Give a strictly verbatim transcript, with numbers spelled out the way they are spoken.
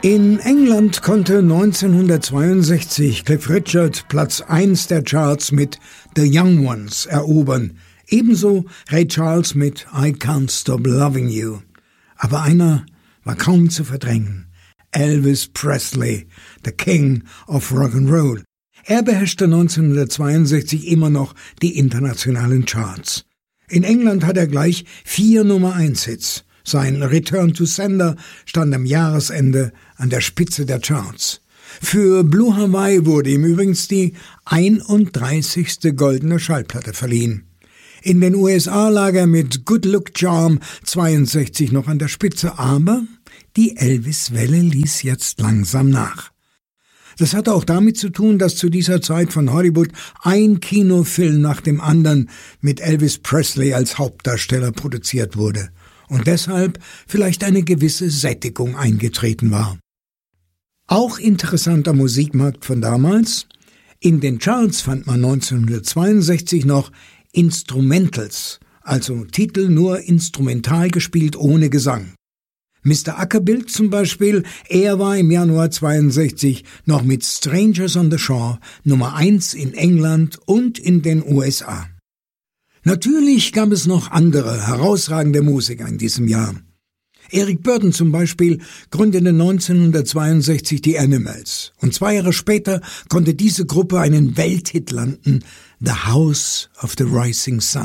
In England konnte neunzehnhundertzweiundsechzig Cliff Richard Platz eins der Charts mit The Young Ones erobern, ebenso Ray Charles mit I Can't Stop Loving You. Aber einer war kaum zu verdrängen: Elvis Presley, the King of Rock'n'Roll. Er beherrschte neunzehnhundertzweiundsechzig immer noch die internationalen Charts. In England hat er gleich vier Nummer eins Hits. Sein Return to Sender stand am Jahresende an der Spitze der Charts. Für Blue Hawaii wurde ihm übrigens die einunddreißigste goldene Schallplatte verliehen. In den U S A lag er mit Good Luck Charm zweiundsechzig noch an der Spitze, aber die Elvis-Welle ließ jetzt langsam nach. Das hatte auch damit zu tun, dass zu dieser Zeit von Hollywood ein Kinofilm nach dem anderen mit Elvis Presley als Hauptdarsteller produziert wurde und deshalb vielleicht eine gewisse Sättigung eingetreten war. Auch interessanter Musikmarkt von damals: in den Charts fand man neunzehnhundertzweiundsechzig noch Instrumentals, also Titel nur instrumental gespielt ohne Gesang. Mister Ackerbild zum Beispiel, er war im Januar zweiundsechzig noch mit Strangers on the Shore Nummer eins in England und in den U S A. Natürlich gab es noch andere herausragende Musiker in diesem Jahr. Eric Burdon zum Beispiel gründete neunzehnhundertzweiundsechzig die Animals und zwei Jahre später konnte diese Gruppe einen Welthit landen: The House of the Rising Sun.